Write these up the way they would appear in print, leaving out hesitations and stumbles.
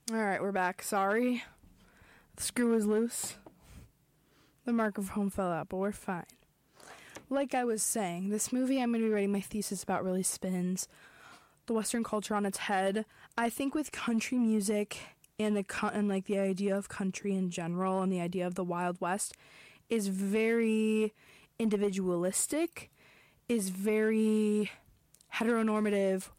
Alright, we're back. Sorry. The screw was loose. The microphone fell out, but we're fine. Like I was saying, this movie I'm going to be writing my thesis about really spins the Western culture on its head. I think with country music and the idea of country in general and the idea of the Wild West is very individualistic, is very heteronormative,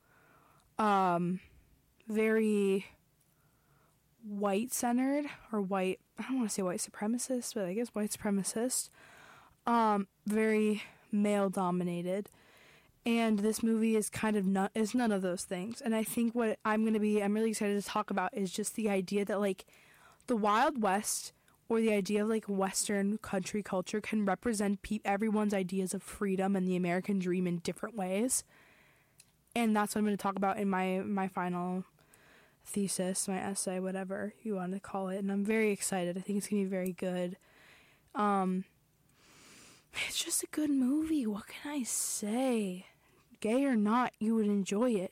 very white-centered, or white, I don't want to say white supremacist, but I guess white supremacist, very male-dominated, and this movie is kind of is none of those things. And I think what I'm really excited to talk about is just the idea that, like, the Wild West, or the idea of, like, Western country culture can represent everyone's ideas of freedom and the American dream in different ways. And that's what I'm going to talk about in my final thesis, my essay, whatever you want to call it. And I'm very excited. I think it's going to be very good. It's just a good movie. What can I say? Gay or not, you would enjoy it.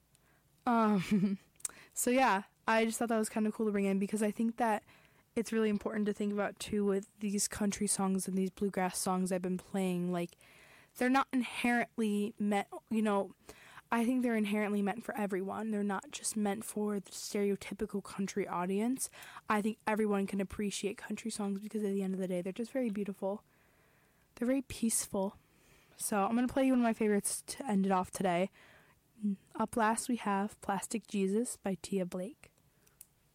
So yeah, I just thought that was kind of cool to bring in, because I think that it's really important to think about too with these country songs and these bluegrass songs I've been playing. Like, they're not inherently meant, I think they're inherently meant for everyone. They're not just meant for the stereotypical country audience. I think everyone can appreciate country songs because at the end of the day, they're just very beautiful. They're very peaceful. So I'm going to play you one of my favorites to end it off today. Up last we have Plastic Jesus by Tia Blake.